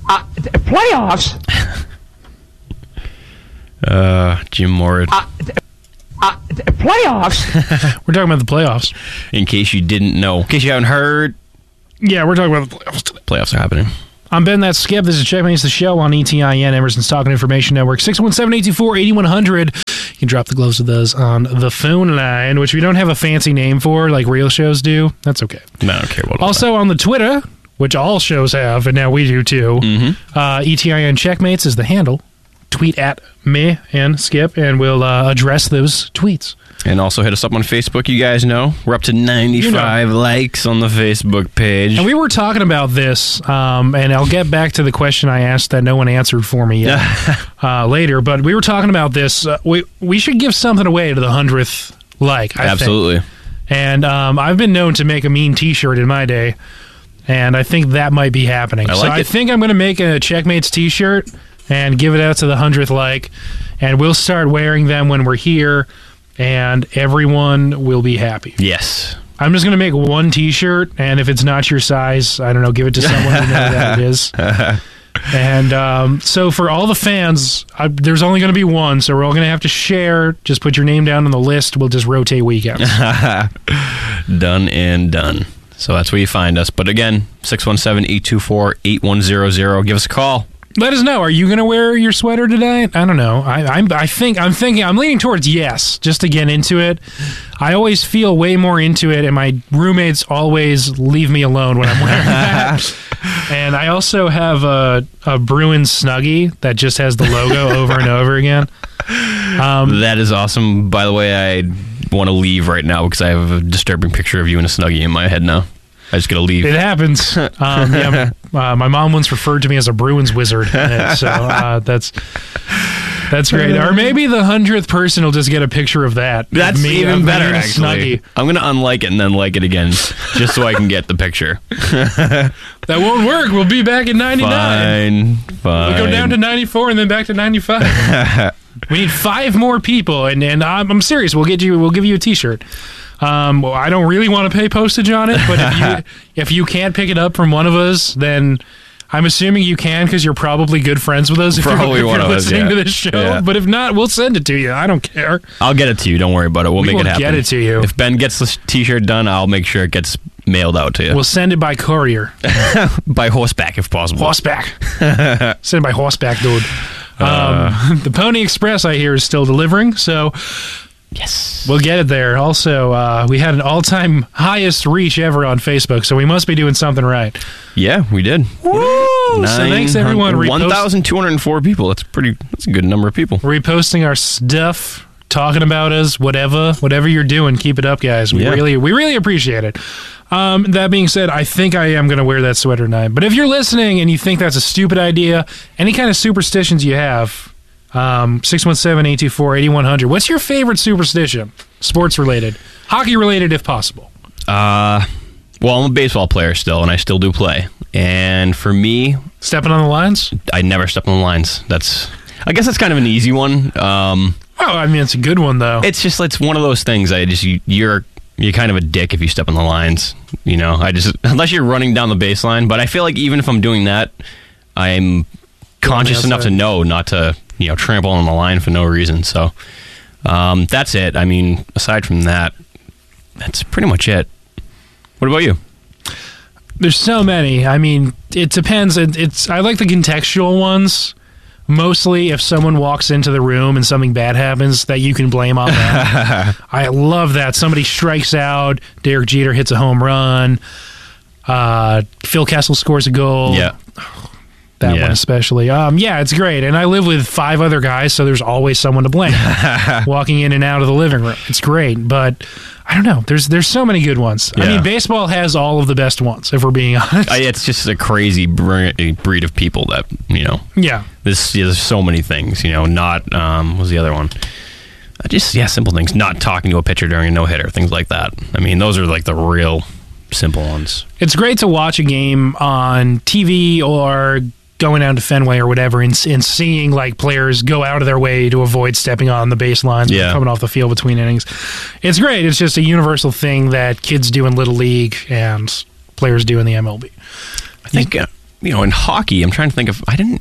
Playoffs? Jim Mord. Playoffs? We're talking about the playoffs. In case you didn't know. In case you haven't heard, Yeah, we're talking about the playoffs today. playoffs are happening. I'm Ben, that's Skip. This is Checkmates the Show on ETIN, Emerson's Talking Information Network. 617-824-8100. You can drop the gloves with us on the phone line, which we don't have a fancy name for like real shows do. That's okay. No, I don't care what. Also on the Twitter, which all shows have, and now we do too, ETIN Checkmates is the handle. Tweet at me and Skip, and we'll address those tweets. And also hit us up on Facebook. You guys know we're up to 95 likes on the Facebook page. And we were talking about this, and I'll get back to the question I asked that no one answered for me yet later. But we were talking about this. We should give something away to the 100th like. I Absolutely. think. And I've been known to make a mean T-shirt in my day, and I think that might be happening. I think I'm going to make a Checkmates T-shirt and give it out to the 100th like, and we'll start wearing them when we're here, and everyone will be happy. Yes. I'm just going to make one T-shirt, and if it's not your size, I don't know, give it to someone who knows that it is. And so for all the fans, there's only going to be one, so we're all going to have to share. Just put your name down on the list. We'll just rotate weekends. Done and done. So that's where you find us. But again, 617-824-8100. Give us a call. Let us know. Are you going to wear your sweater tonight? I don't know. I'm leaning towards yes, just to get into it. I always feel way more into it, and my roommates always leave me alone when I'm wearing that. And I also have a Bruins Snuggie that just has the logo over and over again. That is awesome. By the way, I want to leave right now because I have a disturbing picture of you in a Snuggie in my head now. I just got to leave. It happens. My mom once referred to me as a Bruins wizard. So that's great. Or maybe the 100th person will just get a picture of that. That's me, even better, actually. Snuggie. I'm going to unlike it and then like it again just so I can get the picture. That won't work. We'll be back in 99. Fine. We'll go down to 94 and then back to 95. We need 5 more people, and I'm serious. We'll give you a T-shirt. I don't really want to pay postage on it, but if you can't pick it up from one of us, then I'm assuming you can because you're probably good friends with us if you're listening to this show. Yeah. But if not, we'll send it to you. I don't care. I'll get it to you. Don't worry about it. We'll make it happen. Get it to you. If Ben gets the T-shirt done, I'll make sure it gets mailed out to you. We'll send it by courier. By horseback, if possible. Horseback. Send it by horseback, dude. The Pony Express, I hear, is still delivering, so... Yes. We'll get it there. Also, we had an all-time highest reach ever on Facebook, so we must be doing something right. Yeah, we did. Woo! So thanks, everyone. 1,204 people. That's a good number of people. Reposting our stuff, talking about us, whatever you're doing, keep it up, guys. We really appreciate it. That being said, I think I am going to wear that sweater tonight. But if you're listening and you think that's a stupid idea, any kind of superstitions you have... 617-824-8100. What's your favorite superstition? Sports related. Hockey related if possible. Well, I'm a baseball player still, and I still do play. And for me... Stepping on the lines? I never step on the lines. I guess that's kind of an easy one. It's a good one, though. It's one of those things. You're kind of a dick if you step on the lines. You know, unless you're running down the baseline. But I feel like even if I'm doing that, I'm conscious enough to know not to... trample on the line for no reason. So that's it. I mean, aside from that, that's pretty much it. What about you? There's so many. I mean, it depends. I like the contextual ones. Mostly if someone walks into the room and something bad happens, that you can blame on that. I love that. Somebody strikes out, Derek Jeter hits a home run, Phil Kessel scores a goal. Yeah. That one especially. It's great. And I live with 5 other guys, so there's always someone to blame walking in and out of the living room. It's great, but I don't know. There's so many good ones. Yeah. I mean, baseball has all of the best ones, if we're being honest. It's just a crazy breed of people that, Yeah. There's so many things, not, what was the other one? Simple things. Not talking to a pitcher during a no-hitter, things like that. I mean, those are like the real simple ones. It's great to watch a game on TV or going down to Fenway or whatever and seeing like players go out of their way to avoid stepping on the baselines coming off the field between innings. It's great. It's just a universal thing that kids do in Little League and players do in the MLB. I think in hockey, I'm trying to think I think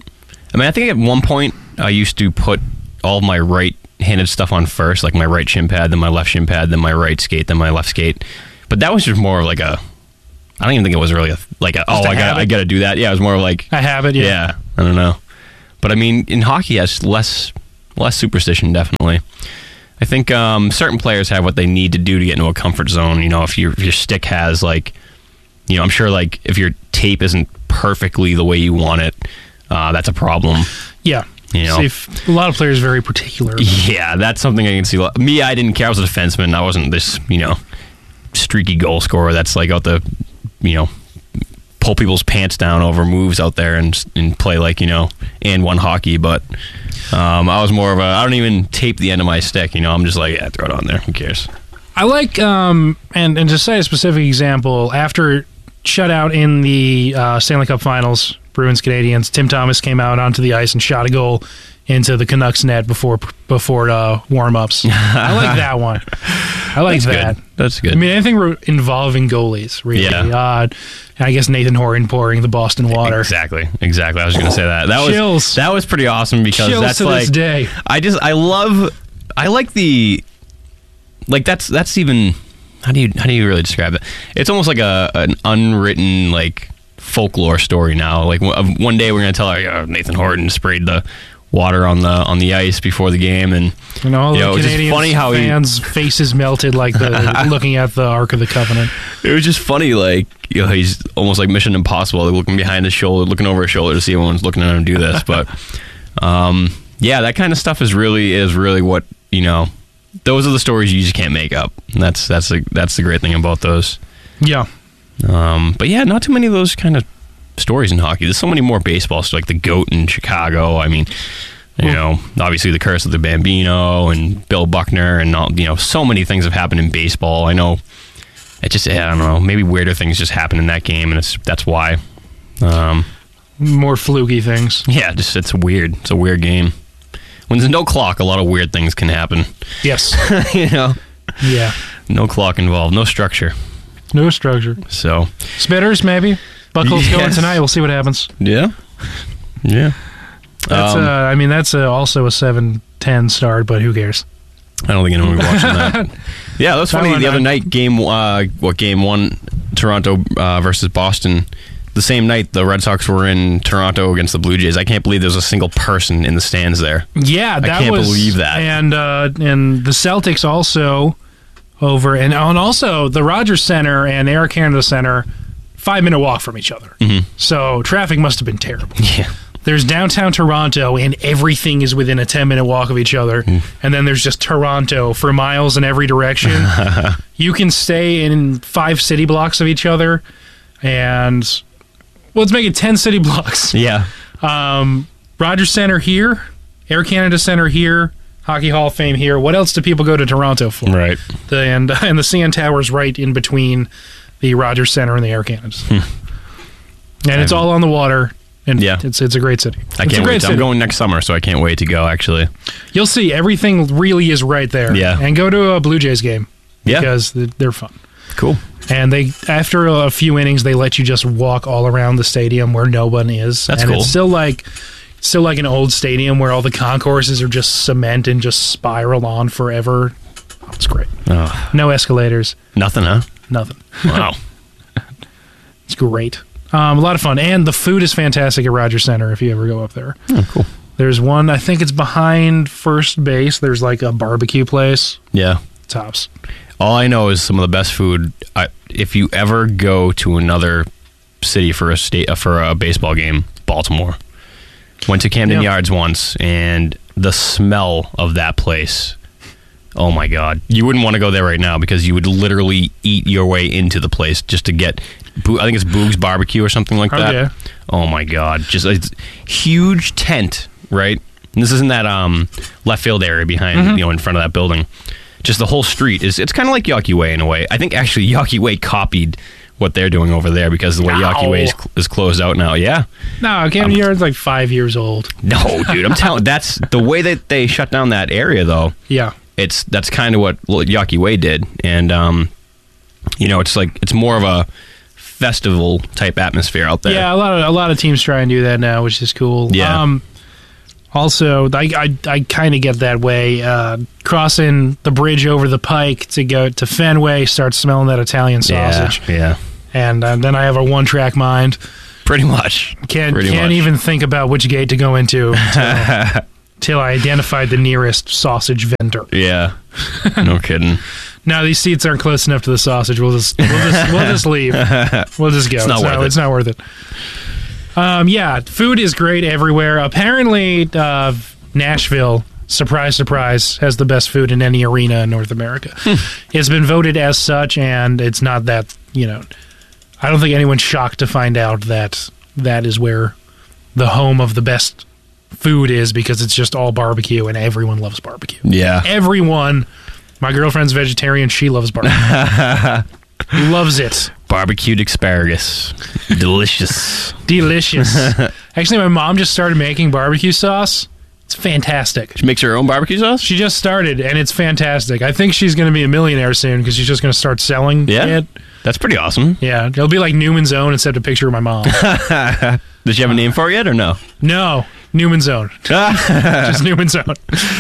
at one point I used to put all of my right-handed stuff on first, like my right shin pad, then my left shin pad, then my right skate, then my left skate. But that was just more like I don't even think it was really I got to do that. Yeah, it was more like a habit. Yeah, I don't know. But I mean, in hockey, it's less superstition, definitely. I think certain players have what they need to do to get into a comfort zone. If your stick has I'm sure if your tape isn't perfectly the way you want it, that's a problem. Yeah. See, a lot of players are very particular. Yeah, that's something I can see. Me, I didn't care. I was a defenseman. I wasn't this, streaky goal scorer that's out the, pull people's pants down over moves out there and play and one hockey. But I was more of I don't even tape the end of my stick. I'm just throw it on there. Who cares? I like, and to say a specific example, after shutout in the Stanley Cup Finals, Bruins Canadiens, Tim Thomas came out onto the ice and shot a goal into the Canucks net before warm-ups. I like that one. I like that. Good. That's good. I mean, anything involving goalies, really. Yeah. I guess Nathan Horton pouring the Boston water. Exactly. I was going to say that. Chills. That was pretty awesome because Chills that's to this day. I like the that's even how do you really describe it? It's almost like an unwritten folklore story now. One day we're going to tell Nathan Horton sprayed the water on the ice before the game, and all the Canadian funny how fans' faces melted looking at the Ark of the Covenant. It was just funny, he's almost like Mission Impossible, looking behind his shoulder, looking over his shoulder to see if anyone's looking at him do this. But that kind of stuff is really what those are the stories you just can't make up. And that's the great thing about those. Yeah. But yeah, not too many of those kind of stories in hockey. There's so many more baseball stuff, like the GOAT in Chicago. I mean, obviously the curse of the Bambino and Bill Buckner and all, so many things have happened in baseball. I know I don't know, maybe weirder things just happen in that game, and that's why. More fluky things. Yeah, it's weird. It's a weird game. When there's no clock, a lot of weird things can happen. Yes. Yeah. No clock involved, no structure. No structure. So. Spitters, maybe? Buckles going tonight. We'll see what happens. Yeah. That's also a 7-10 start, but who cares? I don't think anyone will be watching that. Yeah, that was funny. The other night, game one, Toronto versus Boston. The same night, the Red Sox were in Toronto against the Blue Jays. I can't believe there was a single person in the stands there. Yeah, I can't believe that. And the Celtics also over, and also the Rogers Center and Air Canada Center, 5-minute walk from each other. Mm-hmm. So traffic must have been terrible. Yeah. There's downtown Toronto, and everything is within a 10-minute walk of each other. And then there's just Toronto for miles in every direction. You can stay in 5 city blocks of each other, and let's make it 10 city blocks. Yeah. Rogers Center here, Air Canada Center here, Hockey Hall of Fame here. What else do people go to Toronto for? Right. And the CN Tower's right in between the Rogers Center and the Air Canada Center. And it's all on the water. And it's a great city. I can't wait. I'm going next summer, so I can't wait to go, actually. You'll see. Everything really is right there. Yeah. And go to a Blue Jays game. Because they're fun. Cool. And after a few innings, they let you just walk all around the stadium where no one is. That's cool. And it's still like an old stadium where all the concourses are just cement and just spiral on forever. Oh, it's great. Oh. No escalators. Nothing, huh? Nothing. Wow. It's great. A lot of fun. And the food is fantastic at Rogers Center if you ever go up there. Oh, cool. There's one, I think it's behind first base. There's like a barbecue place. Yeah. Tops. All I know is some of the best food. If you ever go to another city for a baseball game, Baltimore. Went to Camden Yards once, and the smell of that place. Oh my God. You wouldn't want to go there right now because you would literally eat your way into the place just to get, I think it's Boog's Barbecue or something like that. Yeah. Oh my God. Just a huge tent, right? And this is in that left field area behind, in front of that building. Just the whole street it's kind of like Yawkey Way in a way. I think actually Yawkey Way copied what they're doing over there because the way Yawkey Way is closed out now. Yeah. No, Camden Yard's like 5 years old. No, dude. I'm telling. That's the way that they shut down that area, though. Yeah. That's kind of what Yawkey Way did, and it's more of a festival type atmosphere out there. Yeah, a lot of teams try and do that now, which is cool. Yeah. Also, I kind of get that way. Crossing the bridge over the Pike to go to Fenway, start smelling that Italian sausage. Yeah. And then I have a one-track mind. Pretty much. Can't even think about which gate to go into till I identified the nearest sausage vendor. Yeah. No kidding. No, these seats aren't close enough to the sausage. We'll just leave. We'll just go. It's not worth it. Yeah, food is great everywhere. Apparently, Nashville, surprise, surprise, has the best food in any arena in North America. It's been voted as such, and it's not that, I don't think anyone's shocked to find out that that is where the home of the best food is, because it's just all barbecue, and everyone loves barbecue. Yeah. Everyone. My girlfriend's vegetarian. She loves barbecue. Loves it. Barbecued asparagus. Delicious. Delicious. Actually, my mom just started making barbecue sauce. It's fantastic. She makes her own barbecue sauce? She just started, and it's fantastic. I think she's going to be a millionaire soon because she's just going to start selling it. That's pretty awesome. Yeah. It'll be like Newman's Own, except a picture of my mom. Does she have a name for it yet or no? No. Newman's Own. Just Newman's Own.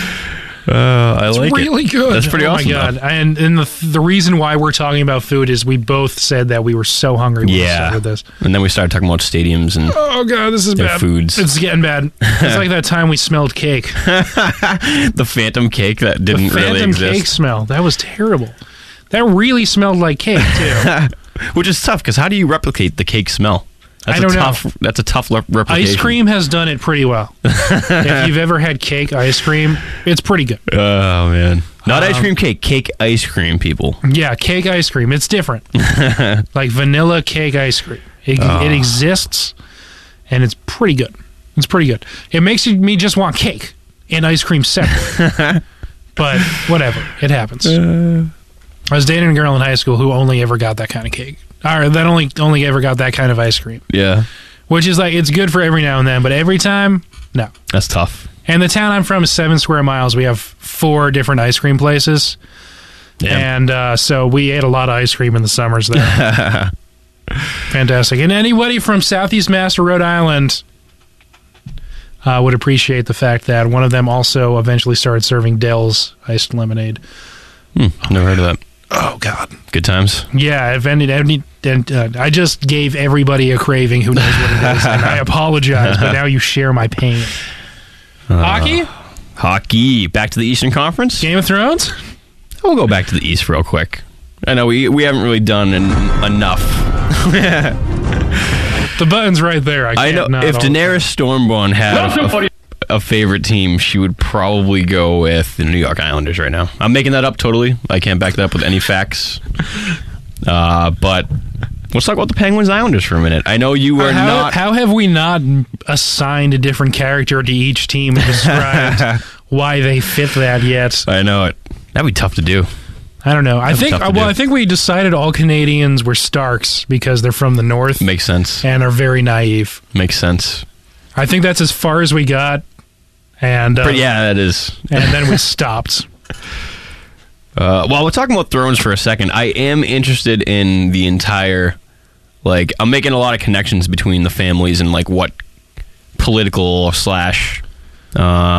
I like it. It's really good. That's pretty awesome. Oh my god! And the reason why we're talking about food is we both said that we were so hungry when we started this. And then we started talking about stadiums and oh god, this is bad. Foods. It's getting bad. It's like that time we smelled cake. The phantom cake that didn't really exist. Phantom cake smell. That was terrible. That really smelled like cake too. Which is tough because how do you replicate the cake smell? I don't know. That's a tough replication. Ice cream has done it pretty well. If you've ever had cake ice cream, it's pretty good. Oh, man. Not ice cream cake. Cake ice cream, people. Yeah, cake ice cream. It's different. Like vanilla cake ice cream. It exists, and it's pretty good. It's pretty good. It makes me just want cake and ice cream separate. But whatever. It happens. I was dating a girl in high school who only ever got that kind of cake. Or that only ever got that kind of ice cream. Yeah. Which is like, it's good for every now and then, but every time, no. That's tough. And the town I'm from is 7 square miles. We have 4 different ice cream places. Yeah. And so we ate a lot of ice cream in the summers there. Fantastic. And anybody from Southeast Mass or Rhode Island would appreciate the fact that one of them also eventually started serving Dell's iced lemonade. Never heard of that. Oh, God. Good times. Yeah, I just gave everybody a craving who knows what it is, and I apologize, but now you share my pain. Hockey. Back to the Eastern Conference? Game of Thrones? We'll go back to the East real quick. I know we haven't really done enough. The button's right there. I know. If Daenerys Stormborn had a favorite team, she would probably go with the New York Islanders right now. I'm making that up totally. I can't back that up with any facts. But let's talk about the Penguins Islanders for a minute. I know you were not... How have we not assigned a different character to each team and described why they fit that yet? I know it. That'd be tough to do. I don't know. I think we decided all Canadians were Starks because they're from the north. Makes sense. And are very naive. Makes sense. I think that's as far as we got. And yeah, that is. And then we stopped. While we're talking about Thrones for a second, I am interested in the entire, I'm making a lot of connections between the families and what political /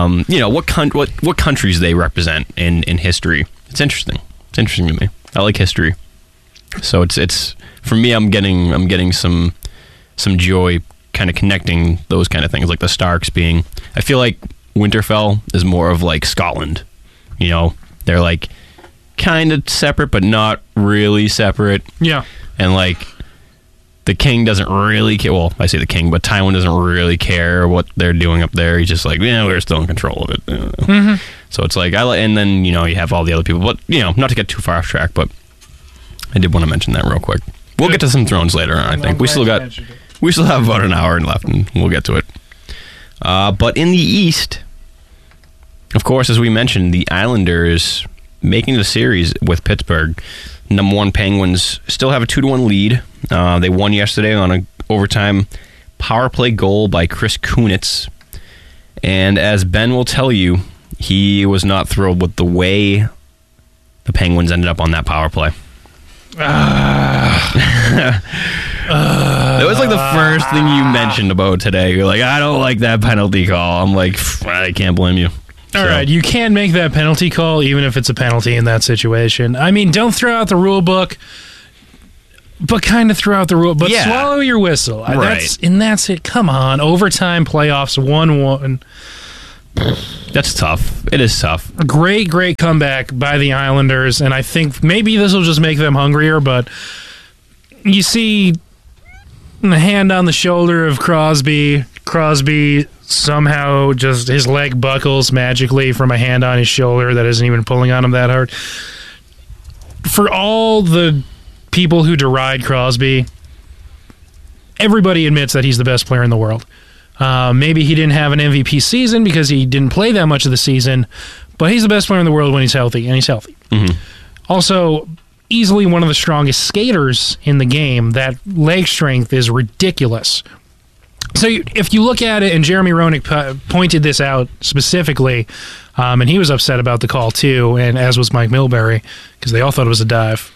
what countries they represent in history. It's interesting. It's interesting to me. I like history, so it's for me. I'm getting some joy kind of connecting those kind of things, like the Starks being. I feel like Winterfell is more of Scotland. They're kind of separate, but not really separate. Yeah. And the king doesn't really care. Well, I say the king, but Tywin doesn't really care what they're doing up there. He's just we're still in control of it. Mm-hmm. So it's and then, you have all the other people. But, not to get too far off track, but I did want to mention that real quick. We'll get to some Thrones later on, I think. We still have about an hour left, and we'll get to it. But in the East, of course, as we mentioned, the Islanders making the series with Pittsburgh. Number 1 Penguins still have a 2-1 lead. They won yesterday on an overtime power play goal by Chris Kunitz. And as Ben will tell you, he was not thrilled with the way the Penguins ended up on that power play. That was like the first thing you mentioned about today. You're like, I don't like that penalty call. I'm like, I can't blame you. All right, you can make that penalty call even if it's a penalty in that situation. I mean, don't throw out the rule book, but kind of throw out the rule. But swallow your whistle. Right. That's it. Come on, overtime playoffs, 1-1. That's tough. It is tough. Great comeback by the Islanders, and I think maybe this will just make them hungrier. But you see the hand on the shoulder of Crosby. Crosby somehow just his leg buckles magically from a hand on his shoulder that isn't even pulling on him that hard. For all the people who deride Crosby, everybody admits that he's the best player in the world. Maybe he didn't have an MVP season because he didn't play that much of the season, but he's the best player in the world when he's healthy, and he's healthy. Mm-hmm. Also, easily one of the strongest skaters in the game. That leg strength is ridiculous. So if you look at it, and Jeremy Roenick pointed this out specifically, and he was upset about the call too, and as was Mike Milbury, because they all thought it was a dive.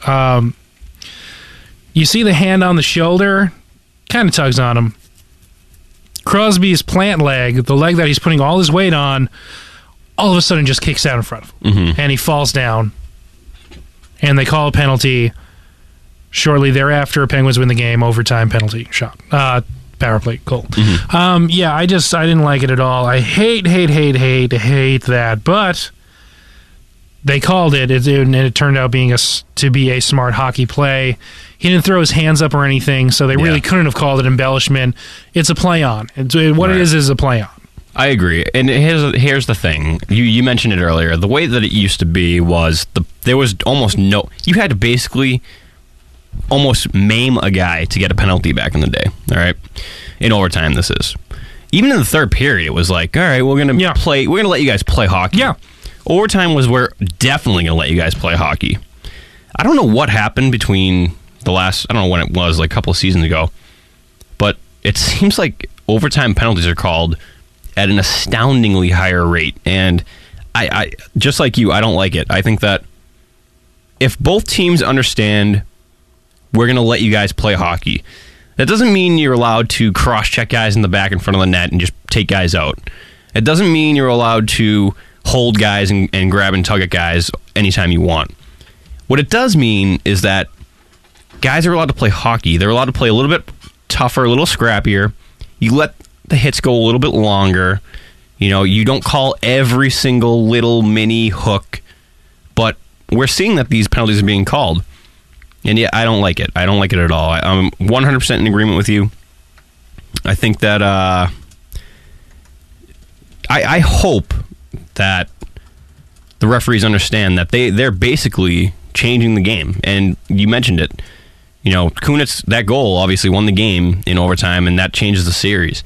You see the hand on the shoulder, kind of tugs on him. Crosby's plant leg, the leg that he's putting all his weight on, all of a sudden just kicks out in front of him. Mm-hmm. And he falls down. And they call a penalty. Shortly thereafter, Penguins win the game, overtime penalty shot. Power play goal. Mm-hmm. I didn't like it at all. I hate that. But they called it, and it turned out to be a smart hockey play. He didn't throw his hands up or anything, so they really couldn't have called it embellishment. It's a play on. It is a play on. I agree. And here's the thing. You mentioned it earlier. The way that it used to be was there was almost no... You had to basically almost maim a guy to get a penalty back in the day. All right? In overtime, this is. Even in the third period, it was like, all right, we're going to let you guys play hockey. Yeah. Overtime was we're definitely going to let you guys play hockey. I don't know what happened between the last... I don't know when it was, like a couple of seasons ago. But it seems like overtime penalties are called at an astoundingly higher rate. And I just like you, I don't like it. I think that if both teams understand we're going to let you guys play hockey, that doesn't mean you're allowed to cross-check guys in the back in front of the net and just take guys out. It doesn't mean you're allowed to hold guys and grab and tug at guys anytime you want. What it does mean is that guys are allowed to play hockey. They're allowed to play a little bit tougher, a little scrappier. You let the hits go a little bit longer. You know, you don't call every single little mini hook, but we're seeing that these penalties are being called. And yeah, I don't like it. I don't like it at all. I'm 100% in agreement with you. I think that I hope that the referees understand that they're basically changing the game. And you mentioned it. You know, Kunitz, that goal obviously won the game in overtime, and that changes the series.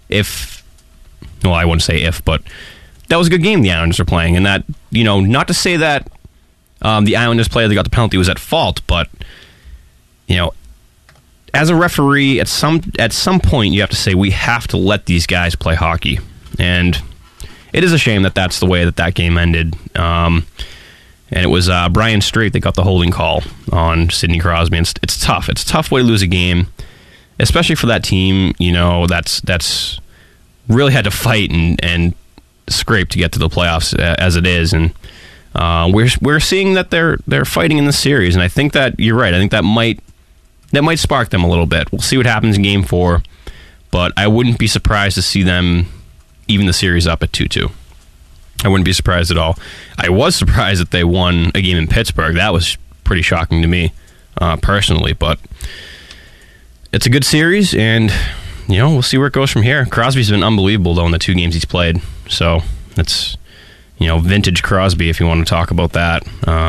I wouldn't say if, but that was a good game the Islanders are playing. And that, you know, not to say that the Islanders player that got the penalty was at fault, but, you know, as a referee, at some point you have to say we have to let these guys play hockey. And it is a shame that that's the way that game ended. And it was Brian Strait that got the holding call on Sidney Crosby. And it's tough. It's a tough way to lose a game, especially for that team. You know, that's really had to fight and scrape to get to the playoffs as it is. And we're seeing that they're fighting in the series. And I think that you're right. I think that might spark them a little bit. We'll see what happens in Game 4, but I wouldn't be surprised to see them even the series up at 2-2. I wouldn't be surprised at all. I was surprised that they won a game in Pittsburgh. That was pretty shocking to me, personally. But it's a good series, and you know, we'll see where it goes from here. Crosby's been unbelievable, though, in the 2 games he's played. So it's, you know, vintage Crosby, if you want to talk about that.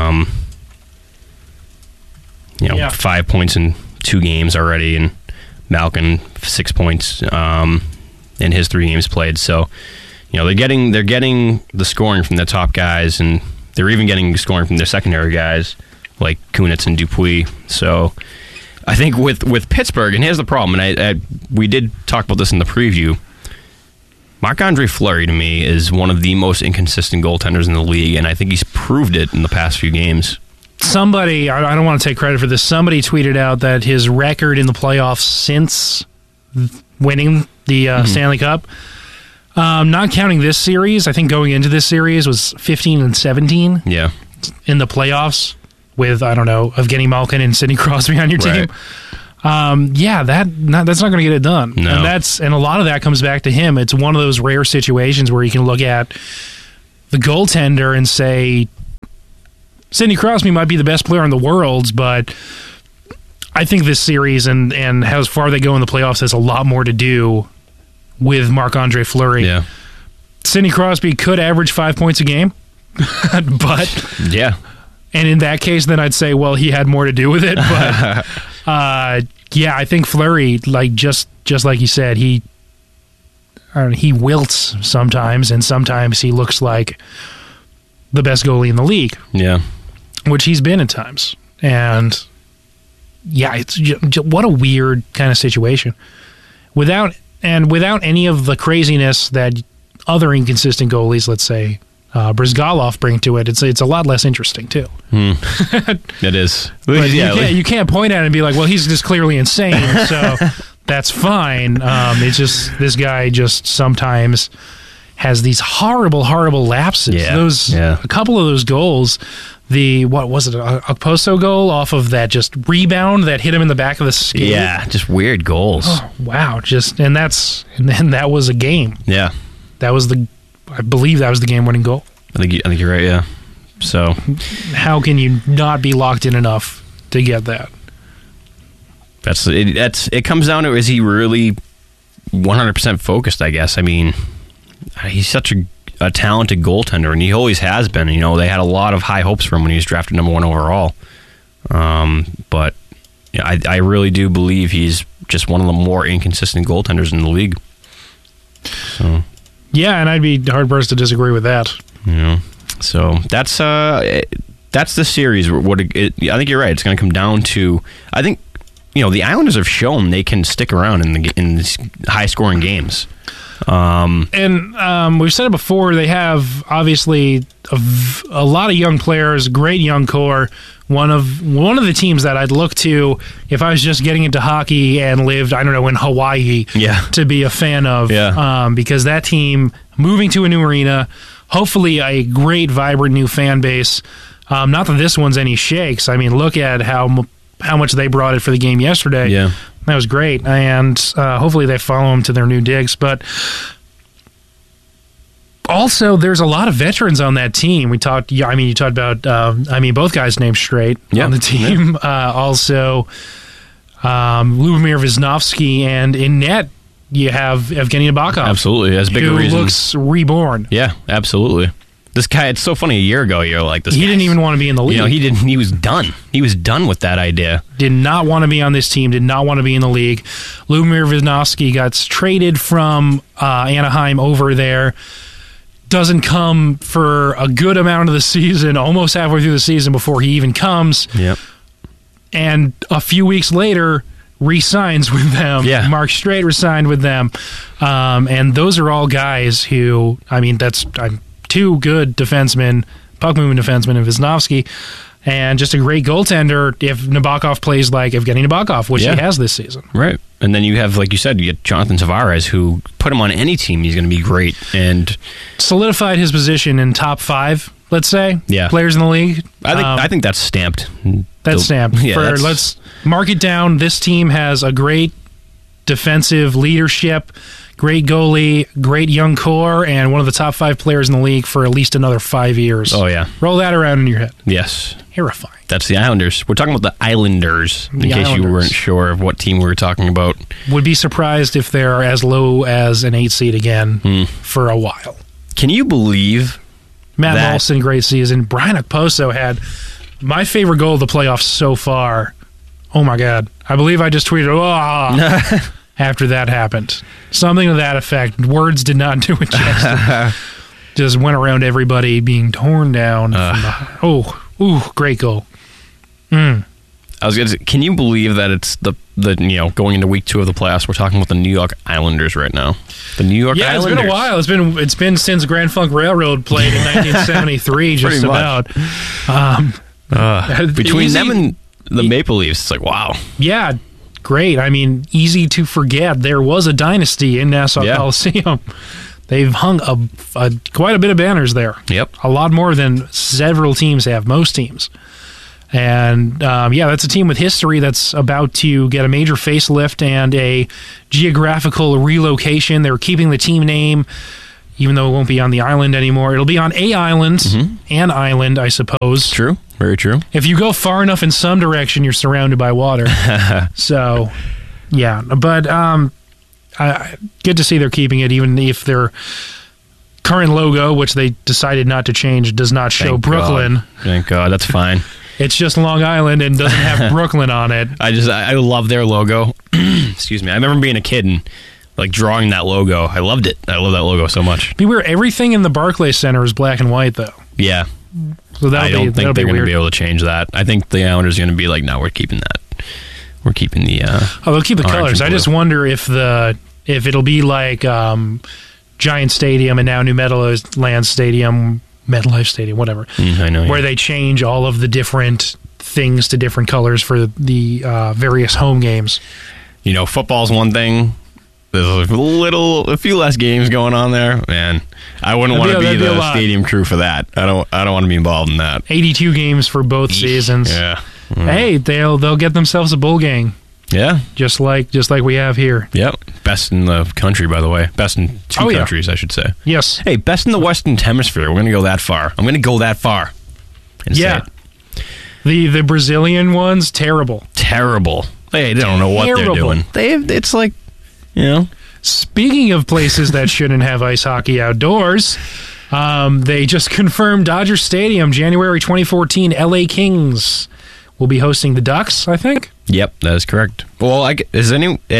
5 points in 2 games already, and Malkin 6 points in his 3 games played. So, you know, they're getting the scoring from the top guys, and they're even getting scoring from their secondary guys like Kunitz and Dupuis. So I think with Pittsburgh, and here's the problem, and we did talk about this in the preview, Marc-Andre Fleury, to me, is one of the most inconsistent goaltenders in the league, and I think he's proved it in the past few games. somebody, I don't want to take credit for this, somebody tweeted out that his record in the playoffs since winning the Stanley Cup, not counting this series, I think going into this series was 15-17 in the playoffs with, I don't know, Evgeny Malkin and Sidney Crosby on your team. That's not going to get it done. No. And a lot of that comes back to him. It's one of those rare situations where you can look at the goaltender and say, Sidney Crosby might be the best player in the world, but I think this series and how far they go in the playoffs has a lot more to do with Marc-Andre Fleury. Yeah. Sidney Crosby could average 5 points a game, but yeah. And in that case, then I'd say, well, he had more to do with it. But I think Fleury, like just like you said, he wilts sometimes, and sometimes he looks like the best goalie in the league. Yeah. Which he's been at times. And yeah, it's what a weird kind of situation. Without any of the craziness that other inconsistent goalies, let's say Brizgalov, bring to it, it's a lot less interesting too. It is. But you can't point at it and be like, well, he's just clearly insane, so that's fine. It's just this guy just sometimes has these horrible lapses. A couple of those goals. What was it? A Poso goal off of that just rebound that hit him in the back of the skate. Yeah, just weird goals. Oh, wow. And then that was a game. Yeah. I believe that was the game-winning goal. I think you're right, yeah. So how can you not be locked in enough to get that? It comes down to, is he really 100% focused, I guess. I mean, he's such a talented goaltender, and he always has been. You know, they had a lot of high hopes for him when he was drafted number 1 overall. But I really do believe he's just one of the more inconsistent goaltenders in the league. So yeah, and I'd be hard-pressed to disagree with that. So that's the series. I think you're right. It's going to come down to, I think, the Islanders have shown they can stick around in these high-scoring games. And we've said it before, they have obviously a lot of young players, great young core. One of the teams that I'd look to if I was just getting into hockey and lived, I don't know, in Hawaii, to be a fan of. Because that team, moving to a new arena, hopefully a great, vibrant new fan base. Not that this one's any shakes. I mean, look at how much they brought it for the game yesterday. Yeah. That was great, and hopefully they follow them to their new digs. But also, there's a lot of veterans on that team. You talked about, both guys named straight on the team. Also, Lubomir Wisnowski, and in net, you have Evgeny Nabokov. Absolutely, that's a big reason. Who looks reborn. Yeah, absolutely. This guy, it's so funny, a year ago, you're like, this he didn't even want to be in the league. He was done. He was done with that idea. Did not want to be on this team, did not want to be in the league. Lubomir Wisnowski got traded from Anaheim over there. Doesn't come for a good amount of the season, almost halfway through the season before he even comes. Yep. And a few weeks later, re-signs with them. Yeah. Mark Streit re-signed with them. And those are all guys who, that's two good defensemen, puck-moving defensemen in Wisnowski, and just a great goaltender if Nabokov plays like Evgeny Nabokov, which he has this season. Right. And then you have, like you said, you get Jonathan Tavares, who put him on any team, he's going to be great. And solidified his position in top 5, let's say, players in the league. I think that's stamped. That's stamped. Yeah, let's mark it down. This team has a great defensive leadership, great goalie, great young core, and one of the top 5 players in the league for at least another 5 years. Oh, yeah. Roll that around in your head. Yes. Terrifying. That's the Islanders. We're talking about the Islanders, in case you weren't sure of what team we were talking about. Would be surprised if they're as low as an 8 seed again for a while. Can you believe Matt Moulson, great season. Brian Okposo had my favorite goal of the playoffs so far. Oh, my God. I believe I just tweeted, after that happened. Something to that effect. Words did not do it justice. Just went around everybody being torn down. Great goal. I was going to say, can you believe that it's the going into week 2 of the playoffs, we're talking about the New York Islanders right now. The New York Islanders. Yeah, it's been a while. It's been since Grand Funk Railroad played in 1973, just about. Between Easy- them and the Maple Leafs, it's like, wow. Yeah, great. I mean, easy to forget. There was a dynasty in Nassau Coliseum. They've hung quite a bit of banners there. Yep. A lot more than several teams have, most teams. And, that's a team with history that's about to get a major facelift and a geographical relocation. They're keeping the team name, even though it won't be on the island anymore. It'll be on a island, an island, I suppose. True. Very true. If you go far enough in some direction, you're surrounded by water. So, yeah. But good to see they're keeping it, even if their current logo, which they decided not to change, does not show Brooklyn. God. Thank God. That's fine. It's just Long Island and doesn't have Brooklyn on it. I love their logo. Excuse me. I remember being a kid and like drawing that logo. I loved it. I love that logo so much. Be weird. Everything in the Barclays Center is black and white, though. Yeah. So I don't think they're going to be able to change that. I think the Islanders are going to be like, no, we're keeping that. We're keeping the. They'll keep the colors. I just wonder if it'll be like Giant Stadium and now New Meadowlands Stadium, MetLife Stadium, whatever. I know. Where they change all of the different things to different colors for the various home games. You know, football's one thing. There's a few less games going on there. Man, I wouldn't want to be the stadium crew for that. I don't want to be involved in that. 82 games for both seasons. Yeah. Hey, they'll get themselves a bowl game. Yeah. Just like we have here. Yep. Best in the country, by the way. Best in two countries, I should say. Yes. Hey, best in the Western Hemisphere. We're going to go that far. I'm going to go that far. Yeah. The Brazilian one's terrible. Terrible. They don't know what they're doing. It's like, you know. Speaking of places that shouldn't have ice hockey outdoors, they just confirmed Dodger Stadium, January 2014, LA Kings will be hosting the Ducks, I think. Yep, that is correct. Well, I guess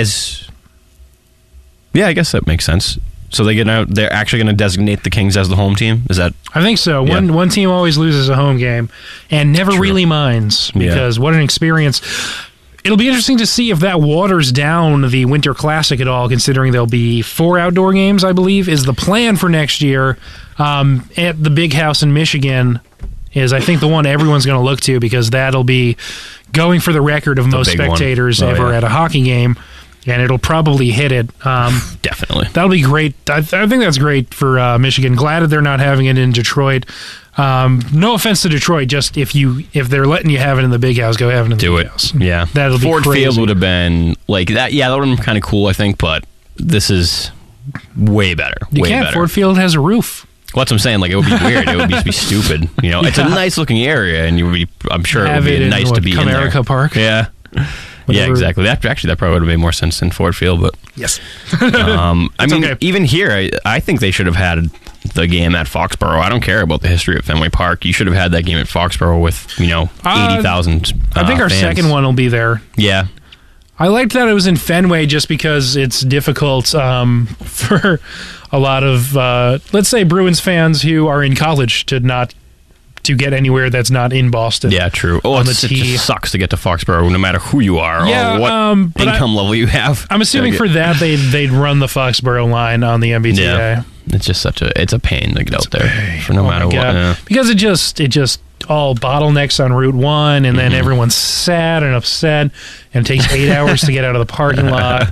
that makes sense. So they're actually going to designate the Kings as the home team? Is that? I think so. Yeah. One team always loses a home game and never really minds because what an experience. It'll be interesting to see if that waters down the Winter Classic at all, considering there'll be 4 outdoor games, I believe, is the plan for next year. At the Big House in Michigan is, I think, the one everyone's going to look to because that'll be going for the record of most spectators ever at a hockey game, and it'll probably hit it. Definitely. That'll be great. I think that's great for Michigan. Glad that they're not having it in Detroit. No offense to Detroit, just if they're letting you have it in the Big House, go have it in the Big House. Yeah. That'll be Ford crazy. Field would have been like that. Yeah, that would have been kind of cool, I think, but this is way better. Way better. Ford Field has a roof. Well, that's what I'm saying. Like, it would be weird. It would just be stupid. You know, it's a nice looking area, and I'm sure it would be nice to be in there. Comerica Park. Yeah. Yeah, exactly. That probably would have made more sense than Ford Field, but yes. I mean, even here, I think they should have had the game at Foxborough. I don't care about the history of Fenway Park. You should have had that game at Foxborough with 80,000. I think our second one will be there. Yeah. I liked that it was in Fenway just because it's difficult for a lot of, let's say, Bruins fans who are in college to get anywhere that's not in Boston. Yeah, true. Oh, it just sucks to get to Foxborough no matter who you are or what income level you have. I'm assuming for that they'd run the Foxborough line on the MBTA. Yeah. It's just it's a pain to get out there for no matter what. Yeah. Because it just all bottlenecks on Route 1 and then everyone's sad and upset and it takes 8 hours to get out of the parking lot.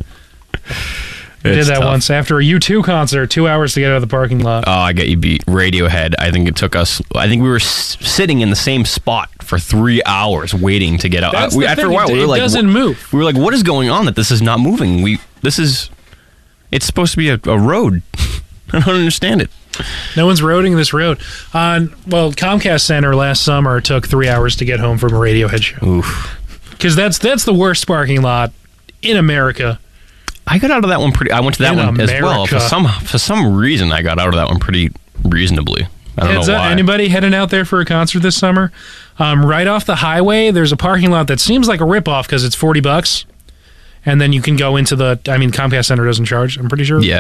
I did that once after a U2 concert, 2 hours to get out of the parking lot. Oh, I get you beat. Radiohead, I think we were sitting in the same spot for 3 hours waiting to get out. After a while, we were like, it doesn't move. We were like, what is going on that this is not moving? It's supposed to be a road. I don't understand it. No one's roading this road. Comcast Center last summer took 3 hours to get home from a Radiohead show. Oof. Because that's the worst parking lot in America. I got out of that one I went to that one as well. For some reason, I got out of that one pretty reasonably. I don't know why. Anybody heading out there for a concert this summer? Right off the highway, there's a parking lot that seems like a ripoff because it's $40. And then you can go into Comcast Center doesn't charge, I'm pretty sure. Yeah.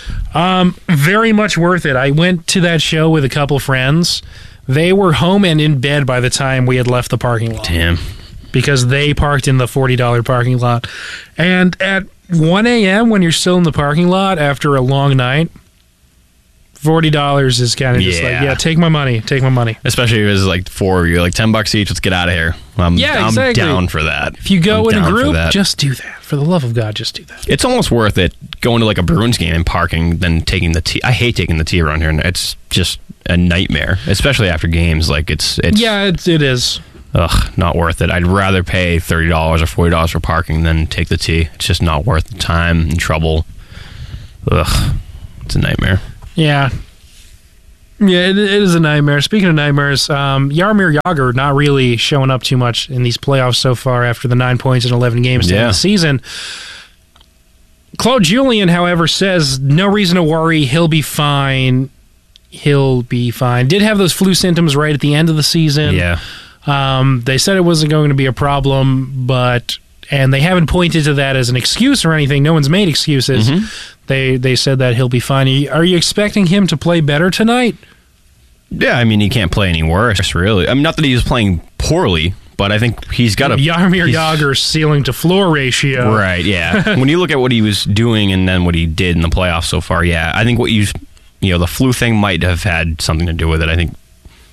Very much worth it. I went to that show with a couple friends. They were home and in bed by the time we had left the parking lot. Damn. Because they parked in the $40 parking lot. And at 1 a.m. when you're still in the parking lot after a long night, $40 is kind of just like, take my money. Especially if it's like 4 of you, like $10 each, let's get out of here. I'm down for that. If you go in a group, just do that. For the love of God, just do that. It's almost worth it going to like a Bruins game and parking than taking the T. I hate taking the T around here, and it's just a nightmare, especially after games. Like it is. Ugh, not worth it. I'd rather pay $30 or $40 for parking than take the T. It's just not worth the time and trouble. Ugh, it's a nightmare. Yeah. Yeah, it is a nightmare. Speaking of nightmares, Jaromir Jagr not really showing up too much in these playoffs so far after the 9 points in 11 games to end the season. Claude Julien, however, says no reason to worry. He'll be fine. Did have those flu symptoms right at the end of the season. Yeah. They said it wasn't going to be a problem, and they haven't pointed to that as an excuse or anything. No one's made excuses. Mm-hmm. They said that he'll be fine. Are you expecting him to play better tonight? Yeah, I mean, he can't play any worse, really. I mean, not that he was playing poorly, but I think he's got Jaromir Jagr's ceiling to floor ratio. Right, yeah. When you look at what he was doing and then what he did in the playoffs so far, yeah, I think the flu thing might have had something to do with it. I think,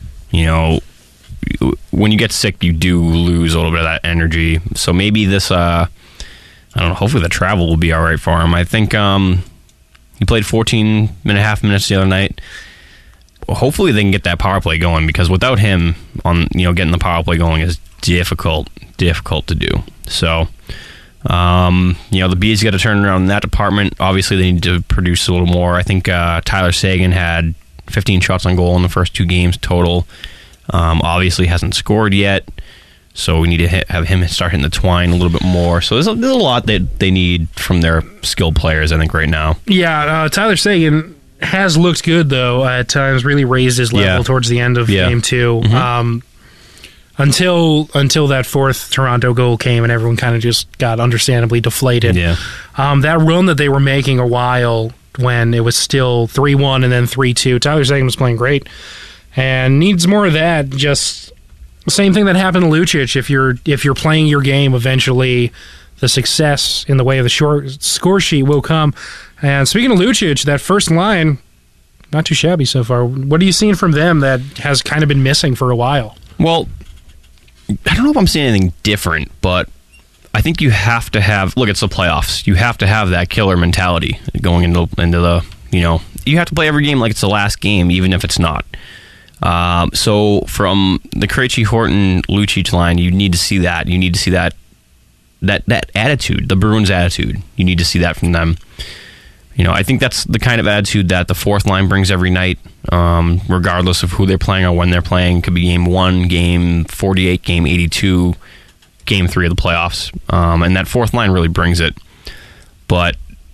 when you get sick, you do lose a little bit of that energy. So maybe this, I don't know, hopefully the travel will be all right for him. I think he played 14.5 minutes the other night. Hopefully they can get that power play going, because without him getting the power play going is difficult to do. So, the Bees got to turn around in that department. Obviously they need to produce a little more. I think Tyler Seguin had 15 shots on goal in the first 2 games total. Obviously hasn't scored yet, so we need to have him start hitting the twine a little bit more. So there's a lot that they need from their skilled players, I think, right now. Yeah, Tyler Seguin has looked good, though, at times, really raised his level towards the end of Game 2. Mm-hmm. Until that fourth Toronto goal came and everyone kind of just got understandably deflated. Yeah. That run that they were making a while when it was still 3-1 and then 3-2, Tyler Seguin was playing great. And needs more of that. Just same thing that happened to Lucic. If you're playing your game, eventually the success in the way of the short score sheet will come. And speaking of Lucic, that first line, not too shabby so far. What are you seeing from them that has kind of been missing for a while? Well, I don't know if I'm seeing anything different, but I think you have to have, look, it's the playoffs. You have to have that killer mentality going into the, you have to play every game like it's the last game, even if it's not. So from the Krejci, Horton, Lucic line, you need to see that. You need to see that attitude, the Bruins' attitude. You need to see that from them. I think that's the kind of attitude that the fourth line brings every night, regardless of who they're playing or when they're playing. Could be game 1, game 48, game 82, game 3 of the playoffs. And that fourth line really brings it. But,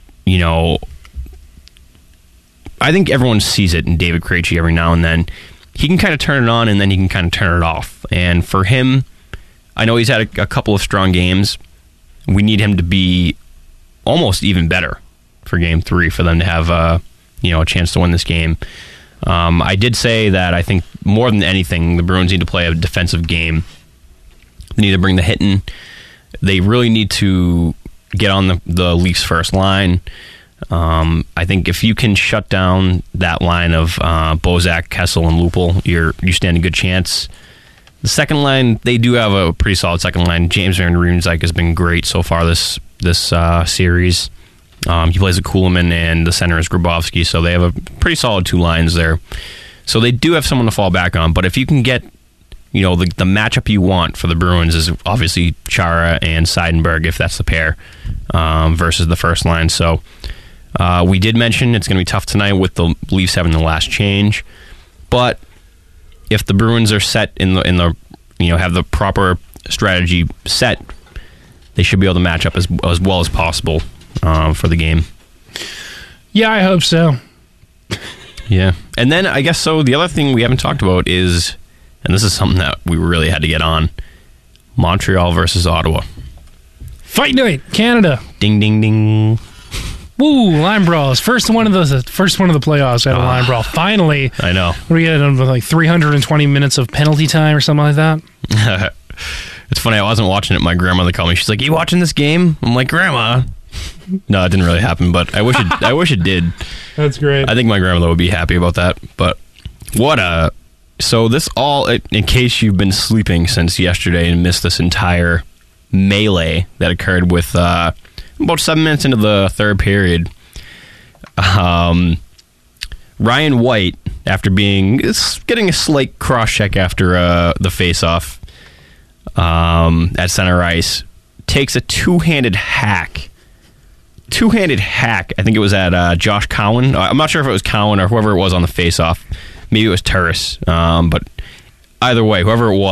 I think everyone sees it in David Krejci every now and then. He can kind of turn it on and then he can kind of turn it off. And for him, I know he's had a couple of strong games. We need him to be almost even better for Game 3 for them to have a chance to win this game. I did say that I think more than anything, the Bruins need to play a defensive game. They need to bring the hitting. They really need to get on the Leafs' first line. I think if you can shut down that line of Bozak, Kessel, and Lupul, you stand a good chance. The second line, they do have a pretty solid second line. James Van Riemsdyk has been great so far this series. He plays with Kuhlman, and the center is Grabowski, so they have a pretty solid 2 lines there. So they do have someone to fall back on, but if you can get the matchup you want for the Bruins is obviously Chara and Seidenberg, if that's the pair, versus the first line. So we did mention it's going to be tough tonight with the Leafs having the last change, but if the Bruins are set in the have the proper strategy set, they should be able to match up as well as possible for the game. Yeah, I hope so. Yeah. And then I guess so the other thing we haven't talked about is, and this is something that we really had to get on, Montreal versus Ottawa. Fight night, Canada. Ding, ding, ding. Woo, line brawls. First one of the playoffs had a line brawl. Finally. I know. What do we had, like 320 minutes of penalty time or something like that? It's funny, I wasn't watching it. My grandmother called me. She's like, "You watching this game?" I'm like, "Grandma." No, it didn't really happen, but I wish it did. That's great. I think my grandmother would be happy about that. But so this all, in case you've been sleeping since yesterday and missed this entire melee that occurred with about 7 minutes into the third period, Ryan White, after getting a slight cross-check after the face-off at center ice, takes a two-handed hack. I think it was at Josh Cowan. I'm not sure if it was Cowan or whoever it was on the face-off. Maybe it was Turris. But either way, whoever it